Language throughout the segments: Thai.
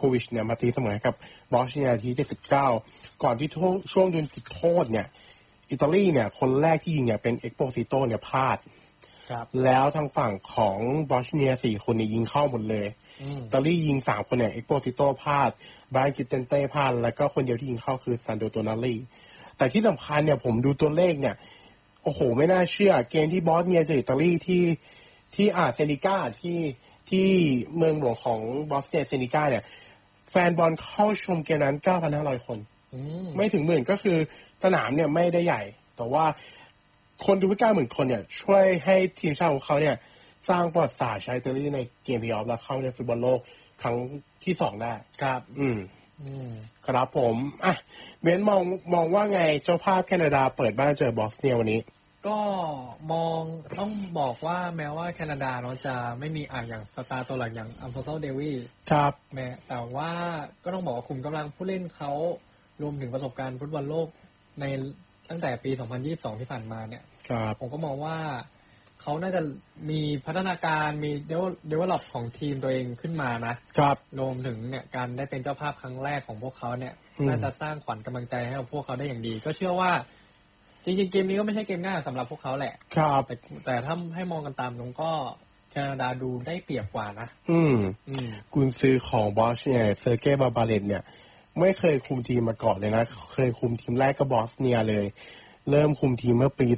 วิชเนี่ยมาตีเสมอกับบอสเนียที่79ก่อนที่ช่วงโดนจุดโทษเนี่ยอิตาลีเนี่ยคนแรกที่ยิงเนี่ยเป็นเอ็กโปซิโตเนี่ยพลาดแล้วทางฝั่งของบอสเนีย4คนเนี่ยยิงเข้าหมดเลยอิตาลียิง3คนเนี่ยเอ็กโปซิโตพลาดบรานกิเตนเต้พลาดแล้วก็คนเดียวที่ยิงเข้าคือซันโดโตนาลีแต่ที่สำคัญเนี่ยผมดูตัวเลขเนี่ยโอ้โหไม่น่าเชื่อเกมที่บอสเนียเจออิตาลีที่เซนิก้าที่เมืองหลวงของบอสเนียเซนิก้าเนี่ยแฟนบอลเข้าชมเกมนั้น 9,500 คนไม่ถึงหมื่นก็คือสนามเนี่ยไม่ได้ใหญ่แต่ว่าคนดูไม่90,000 คนเนี่ยช่วยให้ทีมชาติของเขาเนี่ยสร้างประวัติศาสตร์ใช้อิตาลีในเกมเพลย์ออฟและเข้าในฟุตบอลโลกครั้งที่2ได้ครับครับผมอ่ะเบนมองว่าไงเจ้าภาพแคนาดาเปิดบ้านเจอบอสเนียวันนี้ก็มองต้องบอกว่าแม้ว่าแคนาดาเนาะจะไม่มีอย่างสตาร์ตัวหลักอย่างอัลฟอนโซเดวี่ครับแต่ว่าก็ต้องบอกว่าคุมกำลังผู้เล่นเขารวมถึงประสบการณ์ฟุตบอลโลกในตั้งแต่ปี 2022 ที่ผ่านมาเนี่ยผมก็มองว่าเขาน่าจะมีพัฒนาการมีdevelop ของทีมตัวเองขึ้นมานะครับรวมถึงเนี่ยการได้เป็นเจ้าภาพครั้งแรกของพวกเขาเนี่ยน่าจะสร้างขวัญกำลังใจให้กับพวกเขาได้อย่างดีก็เชื่อว่าจริงๆเกมนี้ก็ไม่ใช่เกมง่ายสำหรับพวกเขาแหละครับแต่ถ้าให้มองกันตามตรงก็แคนาดาดูได้เปรียบกว่านะกุนซือของบอสเนียเซอร์เกย์บาบาเลนเนี่ยไม่เคยคุมทีมมาก่อนเลยนะเคยคุมทีมแรกก็บอสเนียเลยเริ่มคุมทีมเมื่อปี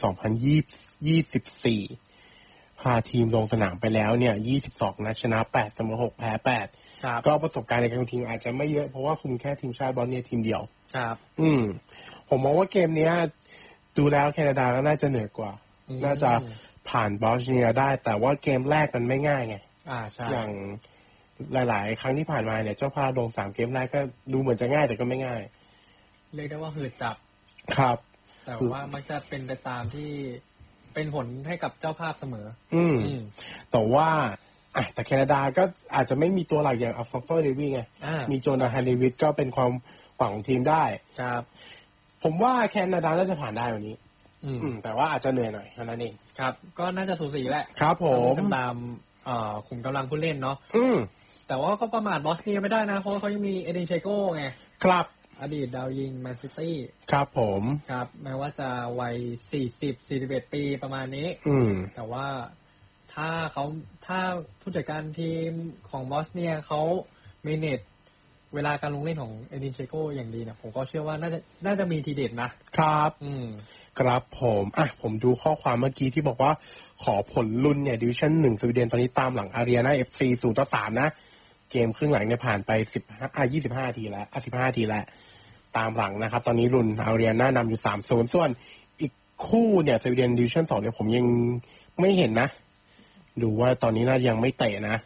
2024 พาทีมลงสนามไปแล้วเนี่ย22นัดชนะ8เสมอ6แพ้8ก็ประสบการณ์ในการคุมทีมอาจจะไม่เยอะเพราะว่าคุมแค่ทีมชาติบอสเนียทีมเดียวครับผมมองว่าเกมนี้ดูแล้วแคนาดาก็น่าจะเหนือกว่าน่าจะผ่านบอสเนียได้แต่ว่าเกมแรกมันไม่ง่ายไงใช่อย่างหลายๆครั้งที่ผ่านมาเนี่ยเจ้าภาพลง3เกมแรกก็ดูเหมือนจะง่ายแต่ก็ไม่ง่ายเรียกได้ว่าหืดจับครับแต่ว่ามักจะเป็นไปตามที่เป็นผลให้กับเจ้าภาพเสมอแต่ว่าแต่แคนาดาก็อาจจะไม่มีตัวหลักอย่างอัลฟอนโซเดวี่ไงมีโจนาธานเดวิดก็เป็นความหวังของทีมได้ครับผมว่าแคนาดาน่าจะผ่านได้วันนี้แต่ว่าอาจจะเหนื่อยหน่อยเท่านั้นเองครับก็น่าจะสูสีแหละครับผมตามขุมกำลังผู้เล่นเนาะแต่ว่าก็ประมาทบอสเนียไม่ได้นะเพราะเขายังมีเอดินเชโก้ไงครับอดีตดาวยิงแมนซิตี้ครับผมครับแม้ว่าจะวัย41 ปีประมาณนี้แต่ว่าถ้าผู้จัดการทีมของบอสเนียเขาเมเนจเวลาการลงเล่นของเอดินเชโก้อย่างดีนะผมก็เชื่อว่าน่าจะมีทีเด็ดนะครับครับผมดูข้อความเมื่อกี้ที่บอกว่าขอผลลุ้นเนี่ยดิวิชั่น1สวีเดนตอนนี้ตามหลังอารีนา FC 0-3นะเกมครึ่งหลังเนี่ยผ่านไป25นาทีแล้ว15นาทีแล้วตามหลังนะครับตอนนี้ลุ้นอารีนานำอยู่ 3-0 ส่วนอีกคู่เนี่ยสวีเดนดิวิชั่น2เนี่ยผมยังไม่เห็นนะดูว่าตอนนี้น่ายังไม่เตะนะ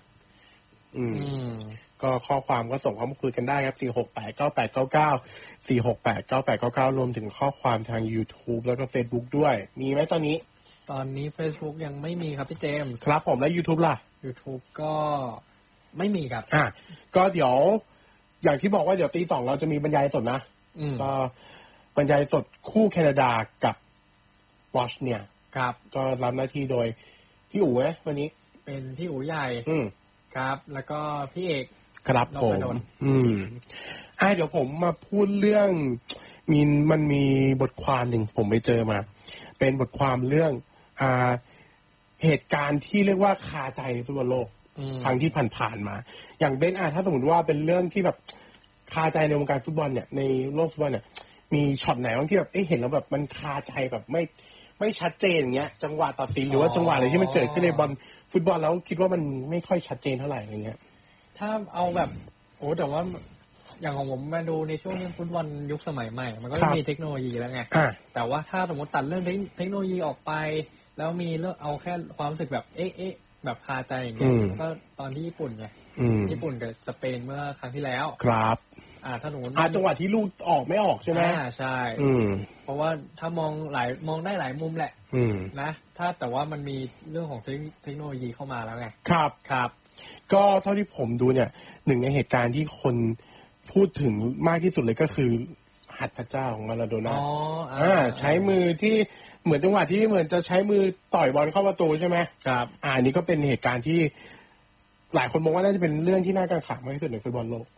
ก็ข้อความก็ส่งเข้ามาคุยกันได้ครับ4689899 4689899รวมถึงข้อความทาง YouTube แล้วก็ Facebook ด้วยมีไหมตอนนี้ Facebook ยังไม่มีครับพี่เจมส์ครับผมแล้ว YouTube ล่ะ YouTube ก็ไม่มีครับก็เดี๋ยวอย่างที่บอกว่าเดี๋ยวตี 2เราจะมีบรรยายสดนะก็บรรยายสดคู่แคนาดากับบอสเนียครับก็รับหน้าที่โดยพี่อู๋ไหมวันนี้เป็นพี่อู๋ใหญ่ครับแล้วก็พี่เอกครับผมเดี๋ยวผมมาพูดเรื่องมันมีบทความหนึ่งผมไปเจอมาเป็นบทความเรื่องเหตุการณ์ที่เรียกว่าคาใจในฟุตบอลโลกครั้งที่ผ่านๆมาอย่างเบนถ้าสมมติว่าเป็นเรื่องที่แบบคาใจในวงการฟุตบอลเนี่ยในโลกฟุตบอลเนี่ยมีช็อตไหนบ้างที่แบบเห็นแล้วแบบมันคาใจแบบไม่ชัดเจนอย่างเงี้ยจังหวะตัดสินหรือว่าจังหวะอะไรที่มันเกิดขึ้นในบอลฟุตบอลแล้วคิดว่ามันไม่ค่อยชัดเจนเท่าไหร่อะไรเงี้ยถ้าเอาแบบแต่ว่าอย่างของผมมาดูในช่วงฟุตบอลยุคสมัยใหม่มันก็มีเทคโนโลยีแล้วไงแต่ว่าถ้าสมมติตัดเรื่องเทคโนโลยีออกไปแล้วมีเรื่องเอาแค่ความรู้สึกแบบแบบคาใจอย่างเงี้ยก็ตอนที่ญี่ปุ่นไงญี่ปุ่นกับสเปนเมื่อครั้งที่แล้วครับถ้าสมมติจังหวะที่ลูกออกไม่ออกใช่ไหมใช่เพราะว่าถ้ามองได้หลายมุมแหละนะแต่ว่ามันมีเรื่องของเทคโนโลยีเข้ามาแล้วไงครับก็เท่าที่ผมดูเนี่ยหนึ่งในเหตุการณ์ที่คนพูดถึงมากที่สุดเลยก็คือหัตถ์พระเจ้าของมาราโดน่าใช้มือที่เหมือนจังหวะที่เหมือนจะใช้มือต่อยบอลเข้าประตูใช่ไหมครับอันนี้ก็เป็นเหตุการณ์ที่หลายคนมองว่าน่าจะเป็นเรื่องที่น่ากังขามากที่สุดในฟุตบอลโลก